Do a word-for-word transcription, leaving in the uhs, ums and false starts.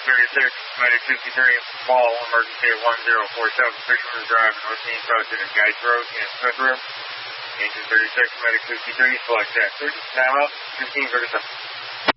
thirty-six, Medic fifty-three, call emergency at one zero four seven, Fisherman's Drive, North Main Crossing at Guides Road in Smith Room. Engine thirty-six, Medic fifty-three, select that. Time out, fifteen thirty-seven.